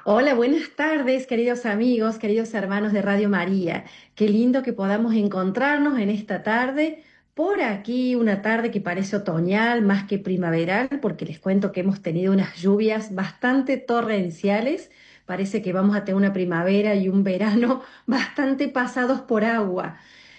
Hola, buenas tardes, queridos amigos, queridos hermanos de Radio María. Qué lindo que podamos encontrarnos en esta tarde, por aquí, una tarde que parece otoñal más que primaveral, porque les cuento que hemos tenido unas lluvias bastante torrenciales. Parece que vamos a tener una primavera y un verano bastante pasados por agua.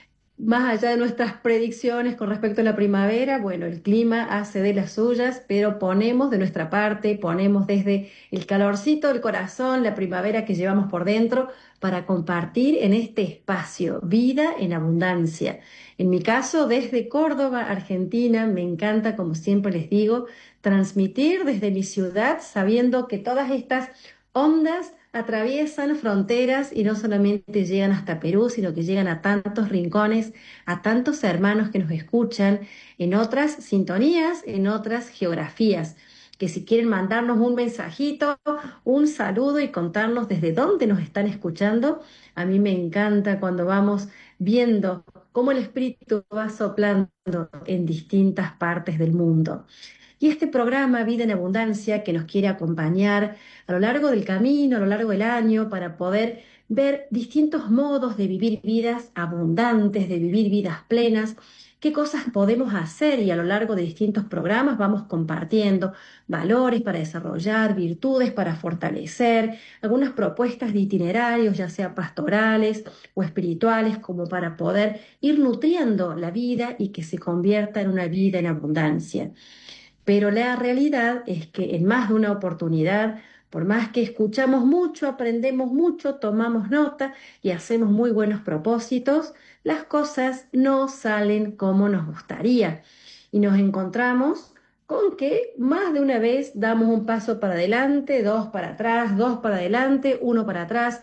Más allá de nuestras predicciones con respecto a la primavera, bueno, el clima hace de las suyas, pero ponemos de nuestra parte, ponemos desde el calorcito del corazón, la primavera que llevamos por dentro, para compartir en este espacio vida en abundancia. En mi caso, desde Córdoba, Argentina, me encanta, como siempre les digo, transmitir desde mi ciudad, sabiendo que todas estas ondas atraviesan fronteras y no solamente llegan hasta Perú, sino que llegan a tantos rincones, a tantos hermanos que nos escuchan en otras sintonías, en otras geografías, que si quieren mandarnos un mensajito, un saludo y contarnos desde dónde nos están escuchando, a mí me encanta cuando vamos viendo cómo el espíritu va soplando en distintas partes del mundo. Y este programa Vida en Abundancia que nos quiere acompañar a lo largo del camino, a lo largo del año, para poder ver distintos modos de vivir vidas abundantes, de vivir vidas plenas, qué cosas podemos hacer y a lo largo de distintos programas vamos compartiendo valores para desarrollar, virtudes para fortalecer, algunas propuestas de itinerarios, ya sea pastorales o espirituales, como para poder ir nutriendo la vida y que se convierta en una vida en abundancia. Pero la realidad es que en más de una oportunidad, por más que escuchamos mucho, aprendemos mucho, tomamos nota y hacemos muy buenos propósitos, las cosas no salen como nos gustaría. Y nos encontramos con que más de una vez damos un paso para adelante, dos para atrás, dos para adelante, uno para atrás,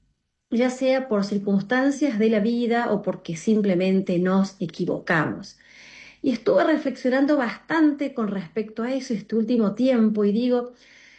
ya sea por circunstancias de la vida o porque simplemente nos equivocamos. Y estuve reflexionando bastante con respecto a eso este último tiempo y digo,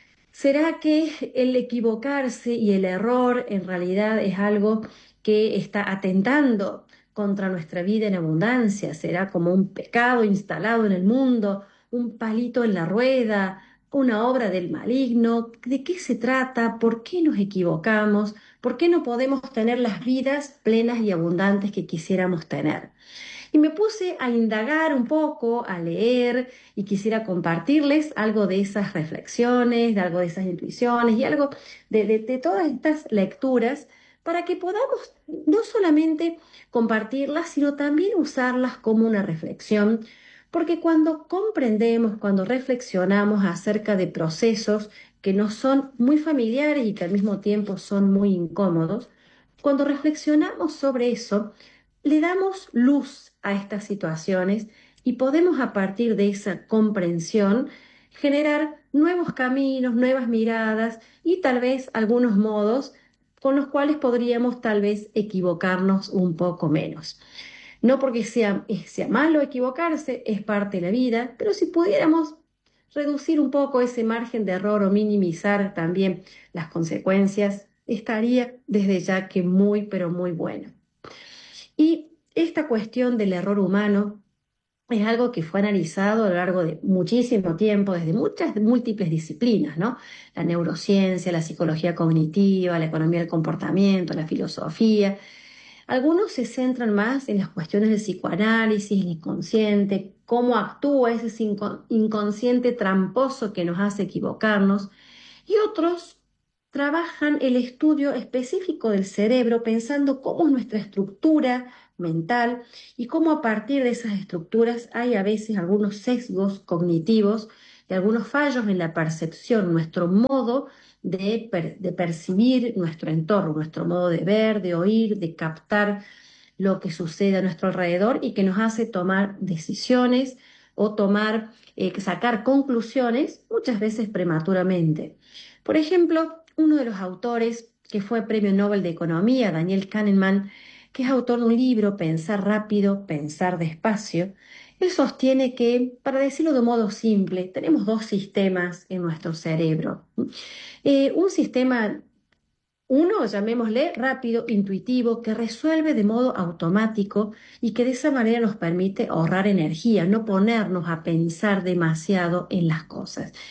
¿será que el equivocarse y el error en realidad es algo que está atentando contra nuestra vida en abundancia? ¿Será como un pecado instalado en el mundo, un palito en la rueda, una obra del maligno? ¿De qué se trata? ¿Por qué nos equivocamos? ¿Por qué no podemos tener las vidas plenas y abundantes que quisiéramos tener? Y me puse a indagar un poco, a leer y quisiera compartirles algo de esas reflexiones, de algo de esas intuiciones y algo de todas estas lecturas para que podamos no solamente compartirlas, sino también usarlas como una reflexión, porque cuando comprendemos, cuando reflexionamos acerca de procesos que nos son muy familiares y que al mismo tiempo son muy incómodos, cuando reflexionamos sobre eso, le damos luz a estas situaciones y podemos a partir de esa comprensión generar nuevos caminos, nuevas miradas y tal vez algunos modos con los cuales podríamos tal vez equivocarnos un poco menos. No porque sea malo equivocarse, es parte de la vida, pero si pudiéramos reducir un poco ese margen de error o minimizar también las consecuencias, estaría desde ya que muy, pero muy bueno. Y esta cuestión del error humano es algo que fue analizado a lo largo de muchísimo tiempo, desde muchas múltiples disciplinas, ¿no? La neurociencia, la psicología cognitiva, la economía del comportamiento, la filosofía. Algunos se centran más en las cuestiones del psicoanálisis, el inconsciente, cómo actúa ese inconsciente tramposo que nos hace equivocarnos, y otros trabajan el estudio específico del cerebro pensando cómo es nuestra estructura mental y cómo a partir de esas estructuras hay a veces algunos sesgos cognitivos y algunos fallos en la percepción, nuestro modo de percibir nuestro entorno, nuestro modo de ver, de oír, de captar lo que sucede a nuestro alrededor y que nos hace tomar decisiones o sacar conclusiones muchas veces prematuramente. Por ejemplo, uno de los autores que fue Premio Nobel de Economía, Daniel Kahneman, que es autor de un libro, Pensar rápido, pensar despacio, él sostiene que, para decirlo de modo simple, tenemos dos sistemas en nuestro cerebro. Un sistema uno, llamémosle rápido, intuitivo, que resuelve de modo automático y que de esa manera nos permite ahorrar energía, no ponernos a pensar demasiado en las cosas.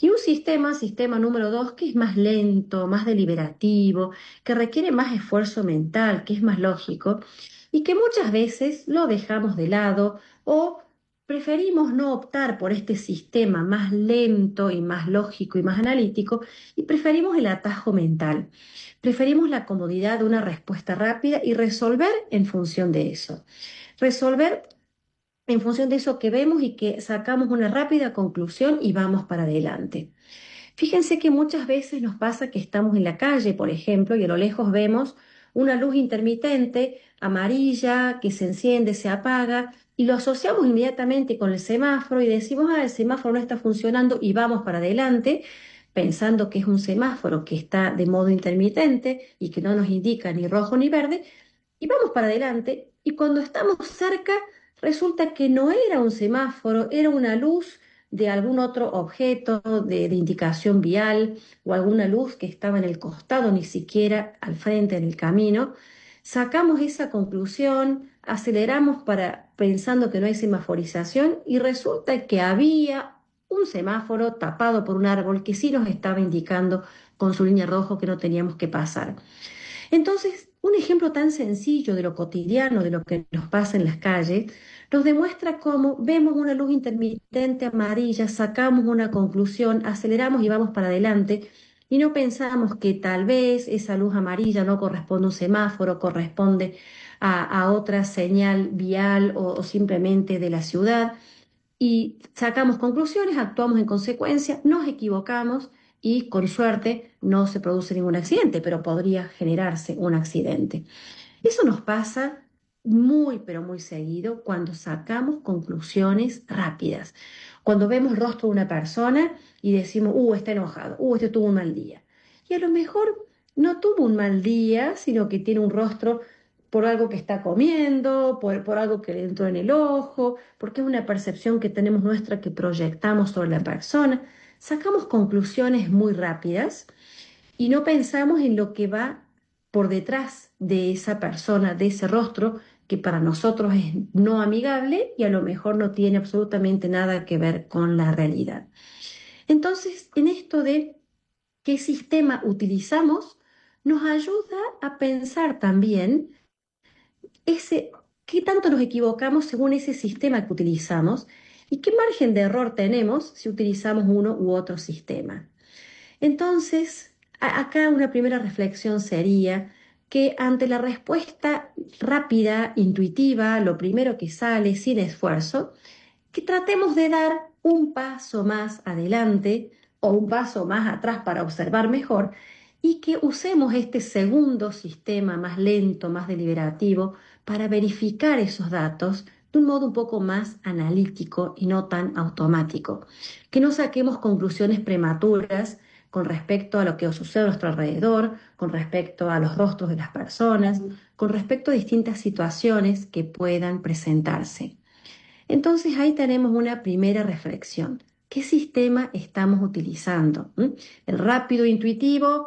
Y un sistema número dos, que es más lento, más deliberativo, que requiere más esfuerzo mental, que es más lógico y que muchas veces lo dejamos de lado o preferimos no optar por este sistema más lento y más lógico y más analítico y preferimos el atajo mental. Preferimos la comodidad de una respuesta rápida y resolver en función de eso. Resolver en función de eso que vemos y que sacamos una rápida conclusión y vamos para adelante. Fíjense que muchas veces nos pasa que estamos en la calle, por ejemplo, y a lo lejos vemos una luz intermitente, amarilla, que se enciende, se apaga, y lo asociamos inmediatamente con el semáforo y decimos, ah, el semáforo no está funcionando y vamos para adelante, pensando que es un semáforo que está de modo intermitente y que no nos indica ni rojo ni verde, y vamos para adelante, y cuando estamos cerca, resulta que no era un semáforo, era una luz de algún otro objeto de indicación vial o alguna luz que estaba en el costado, ni siquiera al frente en el camino. Sacamos esa conclusión, aceleramos pensando que no hay semaforización y resulta que había un semáforo tapado por un árbol que sí nos estaba indicando con su línea roja que no teníamos que pasar. Entonces, un ejemplo tan sencillo de lo cotidiano, de lo que nos pasa en las calles, nos demuestra cómo vemos una luz intermitente amarilla, sacamos una conclusión, aceleramos y vamos para adelante y no pensamos que tal vez esa luz amarilla no corresponde a un semáforo, corresponde a otra señal vial o simplemente de la ciudad y sacamos conclusiones, actuamos en consecuencia, nos equivocamos y con suerte no se produce ningún accidente, pero podría generarse un accidente. Eso nos pasa muy, pero muy seguido cuando sacamos conclusiones rápidas. Cuando vemos el rostro de una persona y decimos, está enojado, este tuvo un mal día. Y a lo mejor no tuvo un mal día, sino que tiene un rostro por algo que está comiendo, por algo que le entró en el ojo, porque es una percepción que tenemos nuestra que proyectamos sobre la persona. Sacamos conclusiones muy rápidas y no pensamos en lo que va por detrás de esa persona, de ese rostro, que para nosotros es no amigable y a lo mejor no tiene absolutamente nada que ver con la realidad. Entonces, en esto de qué sistema utilizamos, nos ayuda a pensar también ese, qué tanto nos equivocamos según ese sistema que utilizamos y qué margen de error tenemos si utilizamos uno u otro sistema. Entonces, acá una primera reflexión sería que ante la respuesta rápida, intuitiva, lo primero que sale sin esfuerzo, que tratemos de dar un paso más adelante o un paso más atrás para observar mejor y que usemos este segundo sistema más lento, más deliberativo, para verificar esos datos de un modo un poco más analítico y no tan automático. Que no saquemos conclusiones prematuras con respecto a lo que sucede a nuestro alrededor, con respecto a los rostros de las personas, con respecto a distintas situaciones que puedan presentarse. Entonces ahí tenemos una primera reflexión. ¿Qué sistema estamos utilizando? ¿El rápido intuitivo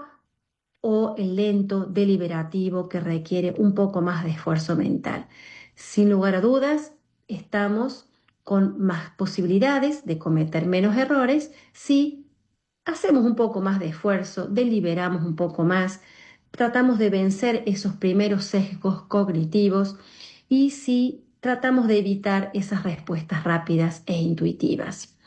o el lento deliberativo que requiere un poco más de esfuerzo mental? Sin lugar a dudas, estamos con más posibilidades de cometer menos errores si hacemos un poco más de esfuerzo, deliberamos un poco más, tratamos de vencer esos primeros sesgos cognitivos y si tratamos de evitar esas respuestas rápidas e intuitivas.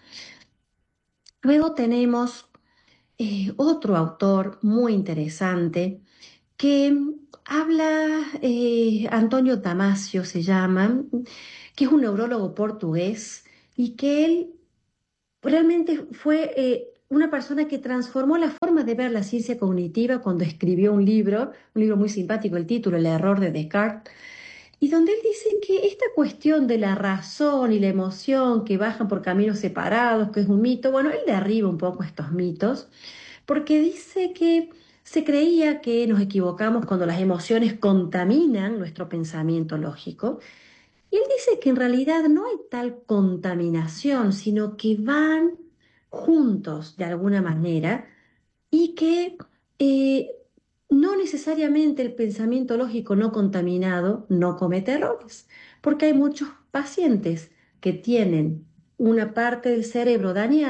Luego tenemos otro autor muy interesante que habla, Antonio Damasio se llama, que es un neurólogo portugués y que él realmente fue una persona que transformó la forma de ver la ciencia cognitiva cuando escribió un libro muy simpático, el título, El error de Descartes, y donde él dice que esta cuestión de la razón y la emoción que bajan por caminos separados, que es un mito, bueno, él derriba un poco estos mitos, porque dice que se creía que nos equivocamos cuando las emociones contaminan nuestro pensamiento lógico, y él dice que en realidad no hay tal contaminación, sino que van juntos de alguna manera y que eh, no necesariamente el pensamiento lógico no contaminado no comete errores, porque hay muchos pacientes que tienen una parte del cerebro dañada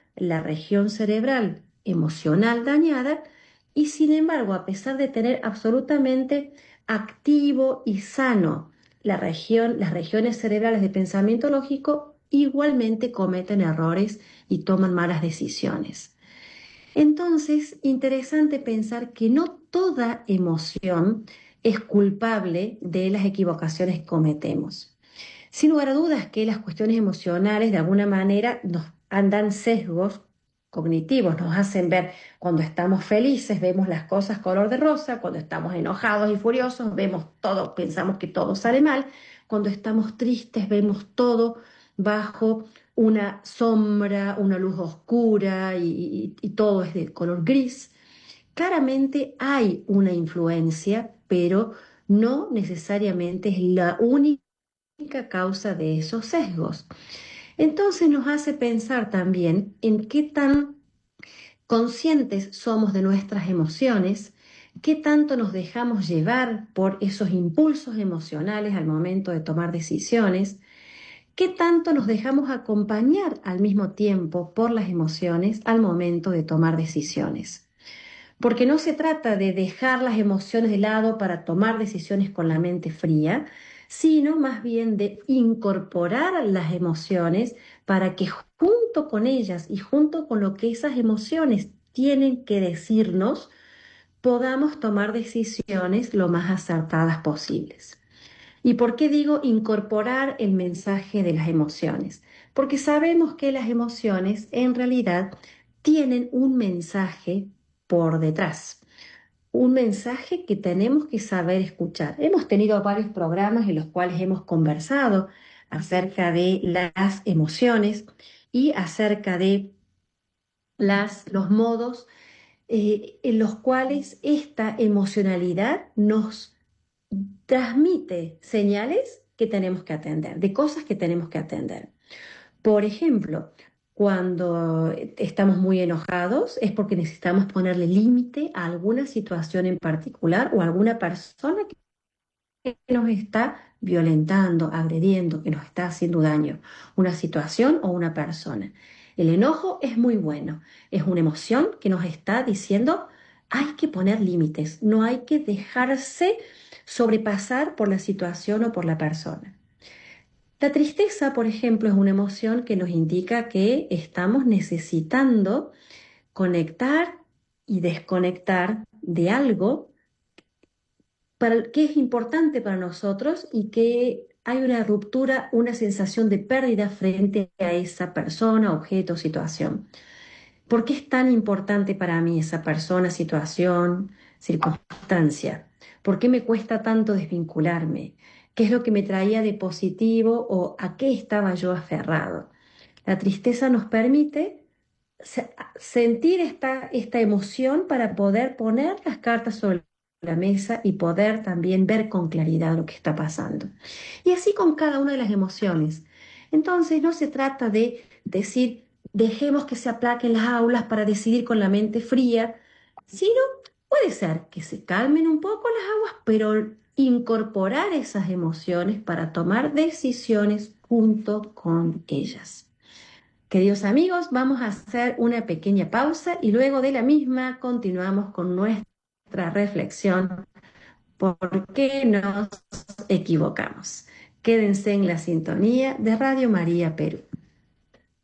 la región cerebral emocional dañada y sin embargo, a pesar de tener absolutamente activo y sano las regiones cerebrales de pensamiento lógico, igualmente cometen errores y toman malas decisiones. Entonces, interesante pensar que no toda emoción es culpable de las equivocaciones que cometemos. Sin lugar a dudas que las cuestiones emocionales de alguna manera nos dan sesgos cognitivos, nos hacen ver cuando estamos felices, vemos las cosas color de rosa, cuando estamos enojados y furiosos, vemos todo, pensamos que todo sale mal, cuando estamos tristes, vemos todo bajo una sombra, una luz oscura y todo es de color gris. Claramente hay una influencia, pero no necesariamente es la única causa de esos sesgos. Entonces nos hace pensar también en qué tan conscientes somos de nuestras emociones, qué tanto nos dejamos llevar por esos impulsos emocionales al momento de tomar decisiones, qué tanto nos dejamos acompañar al mismo tiempo por las emociones al momento de tomar decisiones. Porque no se trata de dejar las emociones de lado para tomar decisiones con la mente fría, sino más bien de incorporar las emociones para que junto con ellas y junto con lo que esas emociones tienen que decirnos, podamos tomar decisiones lo más acertadas posibles. ¿Y por qué digo incorporar el mensaje de las emociones? Porque sabemos que las emociones en realidad tienen un mensaje por detrás, un mensaje que tenemos que saber escuchar. Hemos tenido varios programas en los cuales hemos conversado acerca de las emociones y acerca de los modos en los cuales esta emocionalidad nos transmite señales que tenemos que atender, de cosas que tenemos que atender. Por ejemplo, cuando estamos muy enojados es porque necesitamos ponerle límite a alguna situación en particular o a alguna persona que nos está violentando, agrediendo, que nos está haciendo daño, una situación o una persona. El enojo es muy bueno, es una emoción que nos está diciendo hay que poner límites, no hay que dejarse sobrepasar por la situación o por la persona. La tristeza, por ejemplo, es una emoción que nos indica que estamos necesitando conectar y desconectar de algo que es importante para nosotros y que hay una ruptura, una sensación de pérdida frente a esa persona, objeto, situación. ¿Por qué es tan importante para mí esa persona, situación, circunstancia? ¿Por qué me cuesta tanto desvincularme? ¿Qué es lo que me traía de positivo o a qué estaba yo aferrado? La tristeza nos permite sentir esta emoción para poder poner las cartas sobre la mesa y poder también ver con claridad lo que está pasando. Y así con cada una de las emociones. Entonces no se trata de decir, dejemos que se aplaquen las aulas para decidir con la mente fría, sino puede ser que se calmen un poco las aguas, pero incorporar esas emociones para tomar decisiones junto con ellas. Queridos amigos, vamos a hacer una pequeña pausa y luego de la misma continuamos con nuestra reflexión por qué nos equivocamos. Quédense en la sintonía de Radio María Perú.